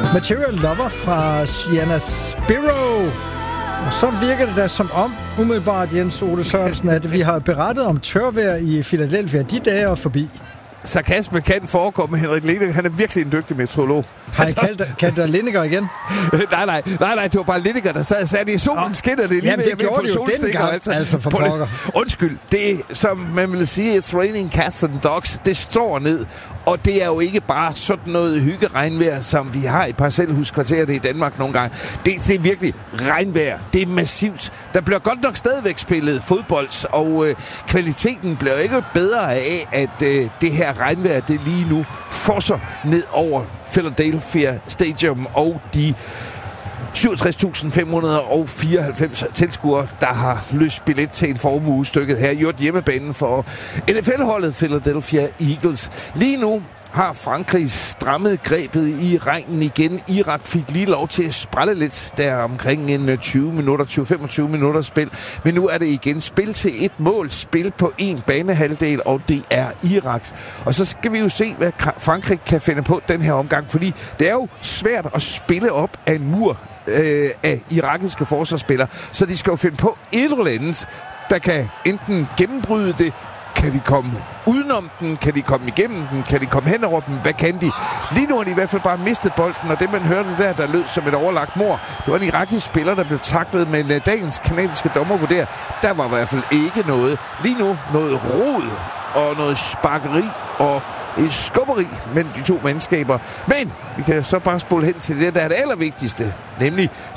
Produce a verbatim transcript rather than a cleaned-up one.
Material Lover fra Sienna Spiro. Og så virker det da som om, umiddelbart Jens Ole Sørensen, at vi har berettet om tørvejr i Philadelphia. De dage er forbi. Sarkasme kan forekomme. Henrik Lineker, han er virkelig en dygtig meteorolog. Har jeg kaldt, kaldt dig Lineker igen? nej, nej, nej, nej, det var bare Lineker, der sad og sagde, i solen skinner det lige. Jamen, det gjorde det jo dengang, altså, altså for pokker. Undskyld, det som man vil sige, it's raining cats and dogs, det står ned. Og det er jo ikke bare sådan noget hyggeregnvejr, som vi har i parcelhuskvarteret i Danmark nogle gange. Det, det er virkelig regnvejr. Det er massivt. Der bliver godt nok stadigvæk spillet fodbold, og øh, kvaliteten bliver ikke bedre af, at øh, det her regnvejr, det lige nu fosser ned over Philadelphia Stadium og de syvogtres tusind fem hundrede fireoghalvfems tilskuere, der har løst billet til en formuestykket her. Gjort hjemmebanen for N F L-holdet Philadelphia Eagles. Lige nu har Frankrig strammet grebet i regnen igen. Irak fik lige lov til at sprælle lidt der omkring en tyve minutter, tyve til femogtyve minutter spil. Men nu er det igen spil til et mål. Spil på en banehalvdel, og det er Iraks. Og så skal vi jo se, hvad Frankrig kan finde på den her omgang, fordi det er jo svært at spille op af en mur øh, af irakiske forsvarsspillere. Så de skal jo finde på et eller andet, der kan enten gennembryde det. Kan de komme udenom den? Kan de komme igennem den? Kan de komme hen over den? Hvad kan de? Lige nu har de i hvert fald bare mistet bolden, og det man hørte der, der lød som et overlagt mord, det var en irakisk spiller, der blev taklet, men uh, dagens kanadiske dommer vurderer, der var i hvert fald ikke noget. Lige nu noget rod og noget sparkeri og et skubberi mellem de to mandskaber. Men vi kan så bare spole hen til det, der er det allervigtigste, nemlig